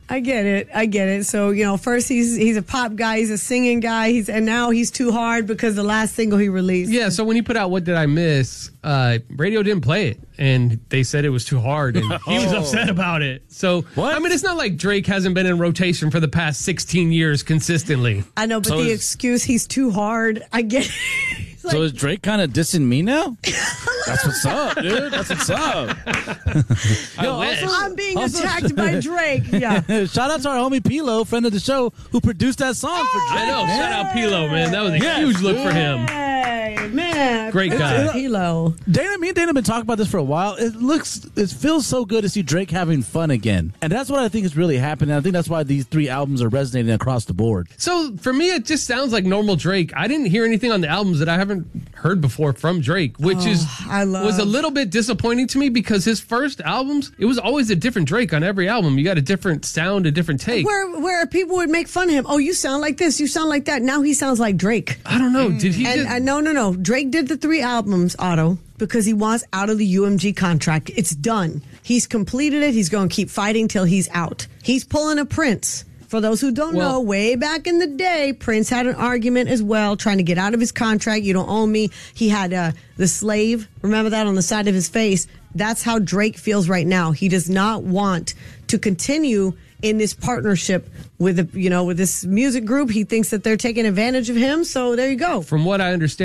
I get it. So, first he's a pop guy, he's a singing guy, and now he's too hard because the last single he released. Yeah, so when he put out What Did I Miss, radio didn't play it, and they said it was too hard, and he was upset about it. So, what? I mean, it's not like Drake hasn't been in rotation for the past 16 years consistently. I know, but the excuse he's too hard, I get it. So is Drake kind of dissing me now? That's what's up, dude. That's what's up. I'm being attacked by Drake. Yeah. Shout out to our homie Pilo, friend of the show, who produced that song for Drake. I know. Shout out Pilo, man. That was a huge look for him. Hey, man. Great guy. Pilo. Me and Dana have been talking about this for a while. It feels so good to see Drake having fun again. And that's what I think is really happening. I think that's why these 3 albums are resonating across the board. So for me, it just sounds like normal Drake. I didn't hear anything on the albums that I haven't heard before from Drake, which was a little bit disappointing to me because his first albums, it was always a different Drake on every album. You got a different sound, a different take. Where people would make fun of him. Oh, you sound like this, you sound like that. Now he sounds like Drake. I don't know. Did he? No. Drake did the 3 albums, Otto, because he wants out of the UMG contract. It's done. He's completed it. He's going to keep fighting till he's out. He's pulling a Prince. For those who don't know, way back in the day, Prince had an argument as well, trying to get out of his contract. You don't own me. He had the slave, remember that, on the side of his face. That's how Drake feels right now. He does not want to continue in this partnership with this music group. He thinks that they're taking advantage of him. So there you go. From what I understand,